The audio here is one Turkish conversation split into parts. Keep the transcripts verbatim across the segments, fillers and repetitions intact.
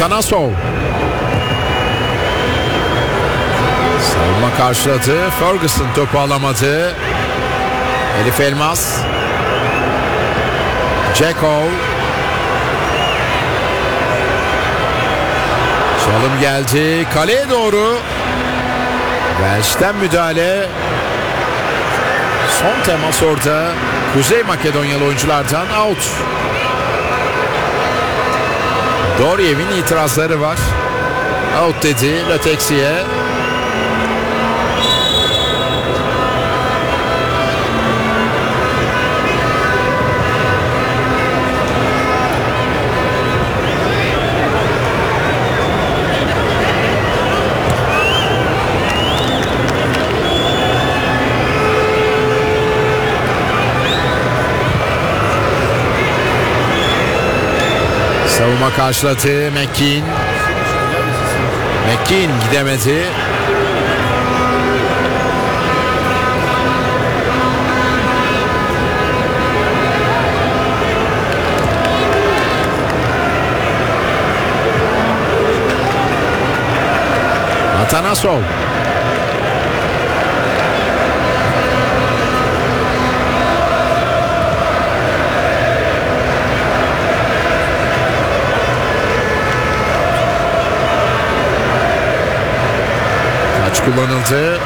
Atanasov. Savunma karşıladı. Ferguson topu alamadı. Elif Elmas. Cekov. Çalım geldi. Kaleye doğru. Welsh'ten müdahale. Son temas orada. Kuzey Makedonyalı oyunculardan out. Doryev'in itirazları var. Out dedi Löteksi'ye. Savunma karşıladı. McKean. McKean gidemedi. Atanasov. Kullanıldı.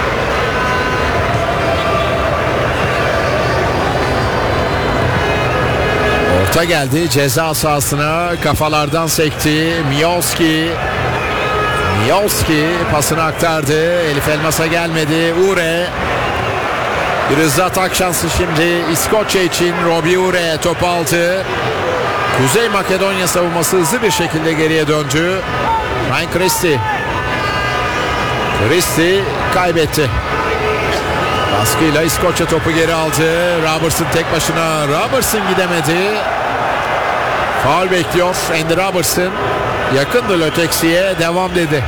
Orta geldi ceza sahasına, kafalardan sekti. Miowski. Miowski pasını aktardı. Elif Elmas'a gelmedi. Ure. Bir hızlı atak şansı şimdi İskoçya için. Robbie Ure topu aldı. Kuzey Makedonya savunması hızlı bir şekilde geriye döndü. Ryan Christie. Christie kaybetti. Baskıyla İskoçya topu geri aldı. Robertson tek başına. Robertson gidemedi. Faul bekliyor Andy Robertson. Yakındı Löteksi'ye, devam dedi.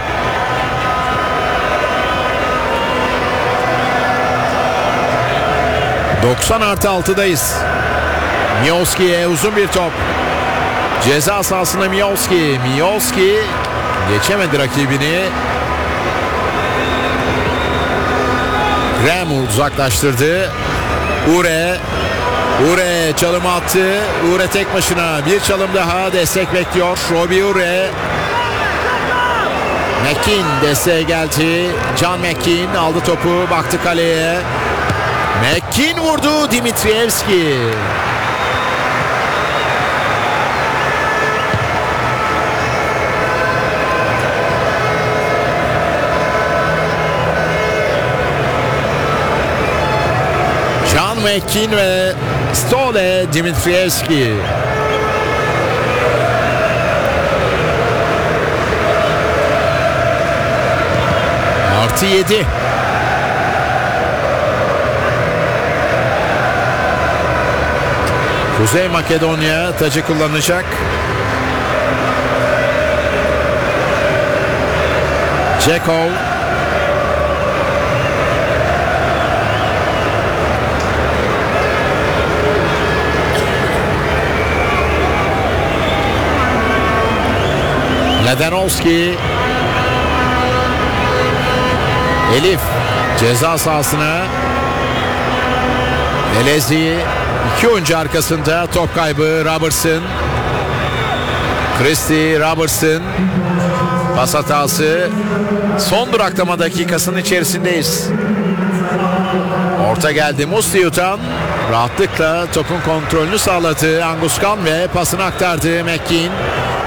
doksan artı altıdayız. Miowski'ye uzun bir top. Ceza sahasında Miowski. Miowski geçemedi rakibini. Graham uzaklaştırdı. Ure. Ure çalım attı. Ure tek başına. Bir çalım daha, destek bekliyor. Robbie Ure. McKean desteğe geldi. John McKean aldı topu. Baktı kaleye. McKean vurdu. Dimitrievski. McKean ve Stole Dimitrievski. Artı yedi. Kuzey Makedonya tacı kullanacak. Cekov. Ledanovski. Elif ceza sahasına. Elezi iki oyuncu arkasında, top kaybı. Robertson. Christie, Robertson. Pas hatası. Son duraklama dakikasının içerisindeyiz. Orta geldi. Mustiutan rahatlıkla topun kontrolünü sağladı. Angus Kan ve pasını aktardı McKean.